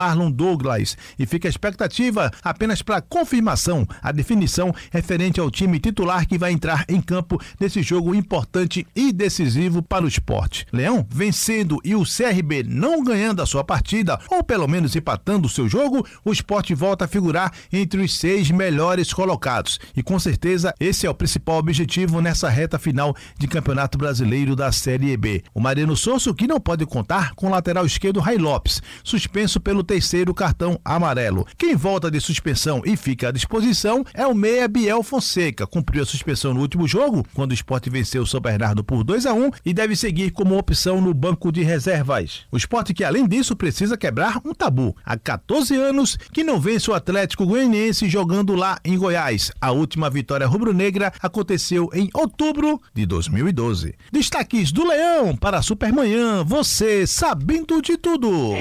Marlon Douglas, e fica a expectativa apenas para confirmação, a definição referente ao time titular que vai entrar em campo nesse jogo importante e decisivo para o Sport. Leão vencendo e o CRB não ganhando a sua partida, ou pelo menos empatando o seu jogo, o Sport volta a figurar entre os 6 melhores colocados. E com certeza esse é o principal objetivo nessa reta final de Campeonato Brasileiro da Série B. O Mariano Sosso, que não pode contar com o lateral esquerdo Ray Lopes, suspenso pelo 3º cartão amarelo. Quem volta de suspensão e fica à disposição é o meia Biel Fonseca. Cumpriu a suspensão no último jogo, quando o Sport venceu o São Bernardo por 2-1 e deve seguir como opção no banco de reservas. O Sport que, além disso, precisa quebrar um tabu. Há 14 anos que não vence o Atlético Goianiense jogando lá em Goiás. A última vitória rubro-negra aconteceu em outubro de 2012. Destaques do Leão para a Supermanhã, você sabendo de tudo.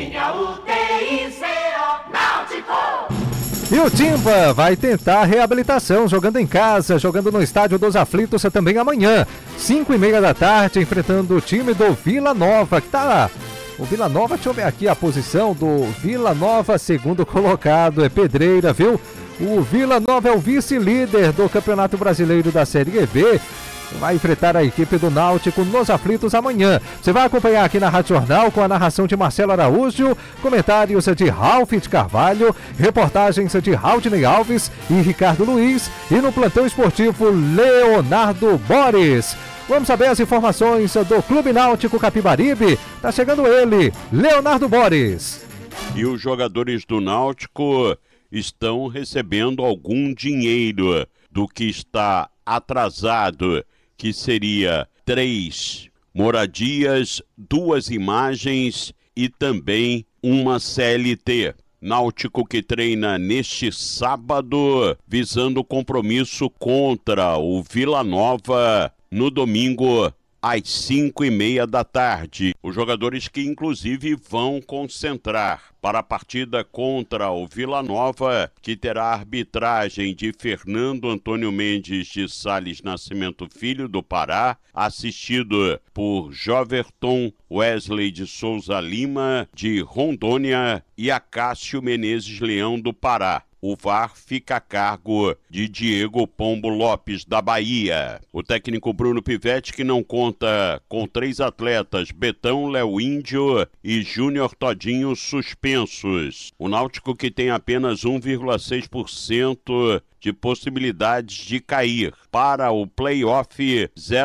E o Timba vai tentar a reabilitação, jogando em casa, jogando no Estádio dos Aflitos também amanhã, 5h30 da tarde, enfrentando o time do Vila Nova, que tá lá. O Vila Nova, deixa eu ver aqui a posição do Vila Nova, segundo colocado, é pedreira, viu? O Vila Nova é o vice-líder do Campeonato Brasileiro da Série B. Vai enfrentar a equipe do Náutico nos Aflitos amanhã. Você vai acompanhar aqui na Rádio Jornal com a narração de Marcelo Araújo, comentários de Ralf de Carvalho, reportagens de Raudney Alves e Ricardo Luiz e no plantão esportivo Leonardo Boris. Vamos saber as informações do Clube Náutico Capibaribe. Tá chegando ele, Leonardo Boris. E os jogadores do Náutico estão recebendo algum dinheiro do que está atrasado, que seria 3 moradias, 2 imagens e também uma CLT. Náutico que treina neste sábado, visando o compromisso contra o Vila Nova no domingo às 5h30 da tarde. Os jogadores que inclusive vão concentrar para a partida contra o Vila Nova, que terá a arbitragem de Fernando Antônio Mendes de Sales Nascimento Filho do Pará, assistido por Joverton Wesley de Souza Lima de Rondônia e Acácio Menezes Leão do Pará. O VAR fica a cargo de Diego Pombo Lopes, da Bahia. O técnico Bruno Pivetti, que não conta com 3 atletas, Betão, Léo Índio e Júnior Todinho, suspensos. O Náutico que tem apenas 1,6% de possibilidades de cair. Para o play-off,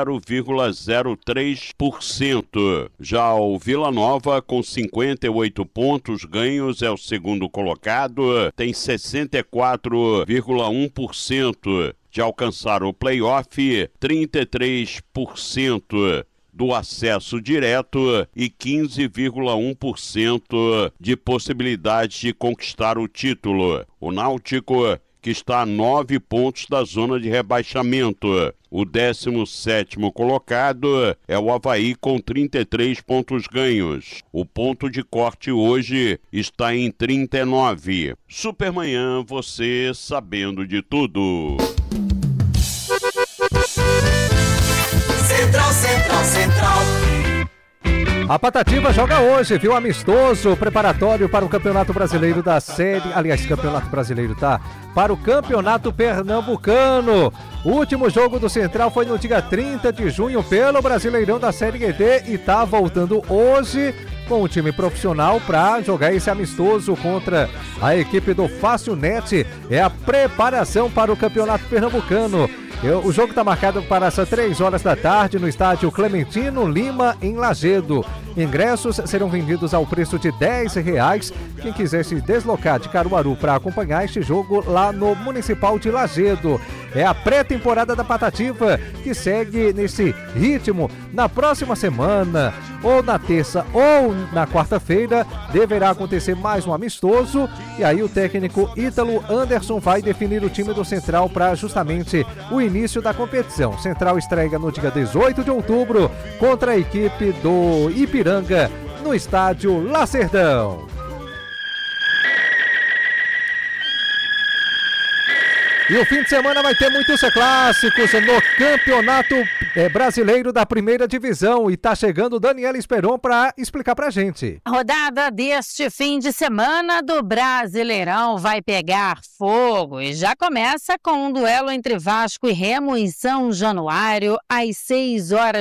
0,03%. Já o Vila Nova, com 58 pontos ganhos, é o segundo colocado, tem 64,1% de alcançar o play-off, 33% do acesso direto e 15,1% de possibilidade de conquistar o título. O Náutico, que está a 9 pontos da zona de rebaixamento. O 17º colocado é o Avaí com 33 pontos ganhos. O ponto de corte hoje está em 39. Supermanhã, você sabendo de tudo. Central. A Patativa joga hoje, viu? Amistoso, preparatório para o Campeonato Brasileiro da Série... Aliás, Campeonato Brasileiro, tá? Para o Campeonato Pernambucano. O último jogo do Central foi no dia 30 de junho pelo Brasileirão da Série D e tá voltando hoje com o time profissional para jogar esse amistoso contra a equipe do Fácil Net. É a preparação para o Campeonato Pernambucano. O jogo está marcado para as 3 horas da tarde no estádio Clementino Lima, em Lagedo. Ingressos serão vendidos ao preço de R$10. Quem quiser se deslocar de Caruaru para acompanhar este jogo lá no Municipal de Lagedo. É a pré-temporada da Patativa que segue nesse ritmo. Na próxima semana, ou na terça ou na quarta-feira, deverá acontecer mais um amistoso. E aí o técnico Ítalo Anderson vai definir o time do Central para justamente o início da competição. Central estreia no dia 18 de outubro contra a equipe do Ipiranga no estádio Lacerdão. E o fim de semana vai ter muitos clássicos no Campeonato Brasileiro da Primeira Divisão. E tá chegando Daniela Esperon para explicar pra gente. A rodada deste fim de semana do Brasileirão vai pegar fogo e já começa com um duelo entre Vasco e Remo em São Januário às 6 horas